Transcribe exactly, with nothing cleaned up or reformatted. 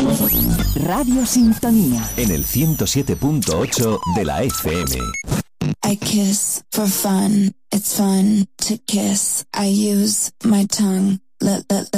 Radio Sintonía. En el ciento siete punto ocho de la F M. I kiss for fun. It's fun to kiss. I use my tongue. Let, let, let.